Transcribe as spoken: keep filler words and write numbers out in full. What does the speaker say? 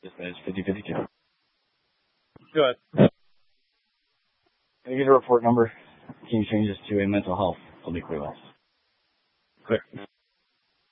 This is fifty fifty-two. Go ahead. Can I get a report number? Can you change this to a mental health? I'll be clear less. Clear.